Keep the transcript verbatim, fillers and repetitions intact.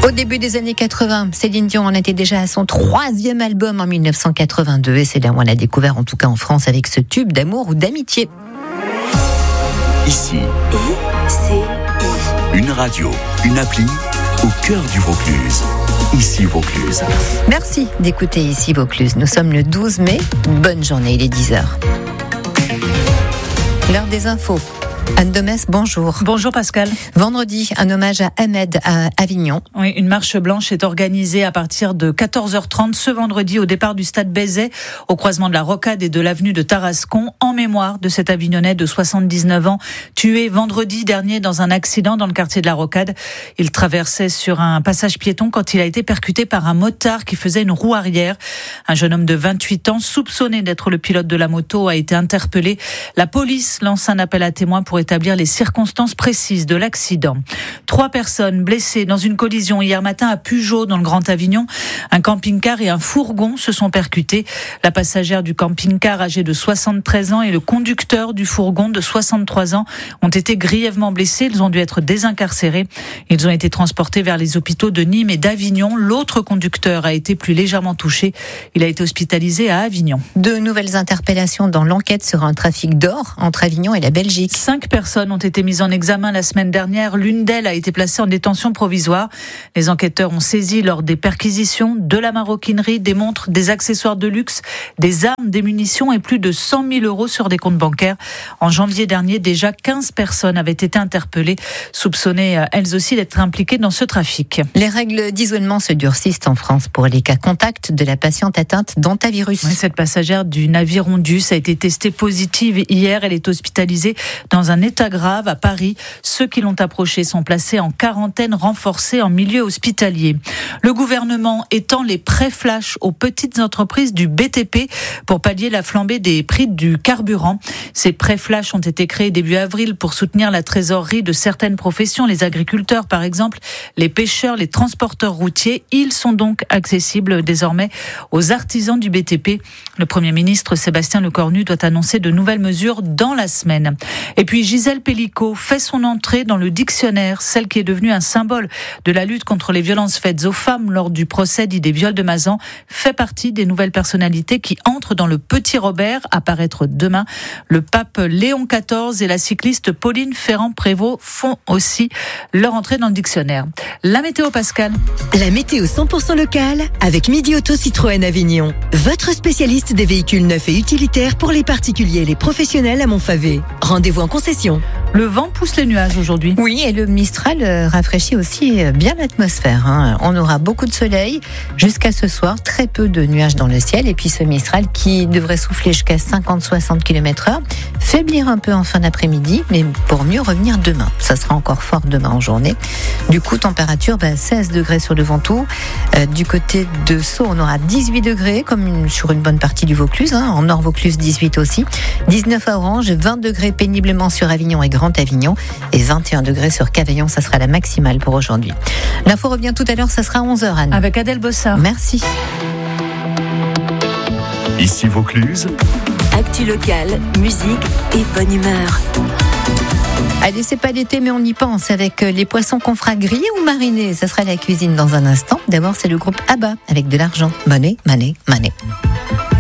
Au début des années quatre-vingts, Céline Dion en était déjà à son troisième album en mille neuf cent quatre-vingt-deux et c'est là où on l'a découvert, en tout cas en France, avec ce tube d'amour ou d'amitié. Ici, I C I. Une radio, une appli au cœur du Vaucluse. Ici Vaucluse. Merci d'écouter Ici Vaucluse. Nous sommes le douze mai. Bonne journée, il est dix heures. L'heure des infos. Anne Domès, bonjour. Bonjour Pascal. Vendredi, un hommage à Ahmed à Avignon. Oui, une marche blanche est organisée à partir de quatorze heures trente ce vendredi au départ du stade Bézet, au croisement de la Rocade et de l'avenue de Tarascon, en mémoire de cet Avignonnais de soixante-dix-neuf ans, tué vendredi dernier dans un accident dans le quartier de la Rocade. Il traversait sur un passage piéton quand il a été percuté par un motard qui faisait une roue arrière. Un jeune homme de vingt-huit ans, soupçonné d'être le pilote de la moto, a été interpellé. La police lance un appel à témoins pour établir les circonstances précises de l'accident. Trois personnes blessées dans une collision hier matin à Pugeot dans le Grand Avignon. Un camping-car et un fourgon se sont percutés. La passagère du camping-car âgée de soixante-treize ans et le conducteur du fourgon de soixante-trois ans ont été grièvement blessés. Ils ont dû être désincarcérés. Ils ont été transportés vers les hôpitaux de Nîmes et d'Avignon. L'autre conducteur a été plus légèrement touché. Il a été hospitalisé à Avignon. De nouvelles interpellations dans l'enquête sur un trafic d'or entre Avignon et la Belgique. Cinq personnes ont été mises en examen la semaine dernière. L'une d'elles a été placée en détention provisoire. Les enquêteurs ont saisi lors des perquisitions de la maroquinerie, des montres, des accessoires de luxe, des armes, des munitions et plus de cent mille euros sur des comptes bancaires. En janvier dernier, déjà quinze personnes avaient été interpellées, soupçonnées elles aussi d'être impliquées dans ce trafic. Les règles d'isolement se durcissent en France pour les cas contacts de la patiente atteinte d'hantavirus. Oui, cette passagère du navire Ondus a été testée positive hier. Elle est hospitalisée dans un état grave à Paris. Ceux qui l'ont approchée sont placés en quarantaine renforcée en milieu hospitalier. Le gouvernement étend les prêts flash aux petites entreprises du B T P pour pallier la flambée des prix du carburant. Ces prêts flash ont été créés début avril pour soutenir la trésorerie de certaines professions, les agriculteurs par exemple, les pêcheurs, les transporteurs routiers. Ils sont donc accessibles désormais aux artisans du B T P. Le Premier ministre Sébastien Lecornu doit annoncer de nouvelles mesures dans la semaine. Et puis Gisèle Pellicot fait son entrée dans le dictionnaire, celle qui est devenue un symbole de la lutte contre les violences faites aux femmes lors du procès dit des viols de Mazan, fait partie des nouvelles personnalités qui entrent dans le Petit Robert, à paraître demain. Le pape Léon quatorze et la cycliste Pauline Ferrand-Prévot font aussi leur entrée dans le dictionnaire. La météo, Pascal. La météo cent pour cent locale avec Midi Auto Citroën Avignon. Votre spécialiste des véhicules neufs et utilitaires pour les particuliers et les professionnels à Montfavet. Rendez-vous en concession. Le vent pousse les nuages aujourd'hui. Oui, et le Mistral rafraîchit aussi bien l'atmosphère. Hein. On aura beaucoup de soleil jusqu'à ce soir, très peu de nuages dans le ciel. Et puis ce Mistral qui devrait souffler jusqu'à cinquante à soixante kilomètres heure, faiblir un peu en fin d'après-midi, mais pour mieux revenir demain. Ça sera encore fort demain en journée. Du coup, température bah, seize degrés sur le Ventoux. Euh, du côté de Sceaux, on aura dix-huit degrés, comme une, sur une bonne partie du Vaucluse. Hein. En Nord-Vaucluse, dix-huit aussi. dix-neuf à Orange, vingt degrés péniblement sur Avignon et Grand Avignon. Et vingt et un degrés sur Cavaillon, ça sera la maximale pour aujourd'hui. L'info revient tout à l'heure, ça sera à onze heures, Anne. Avec Adèle Bossard. Merci. Ici Vaucluse. Actu locale, musique et bonne humeur. Allez, c'est pas l'été, mais on y pense avec les poissons qu'on fera griller ou mariner. Ça sera la cuisine dans un instant. D'abord, c'est le groupe ABBA avec de l'argent. Money, money, money.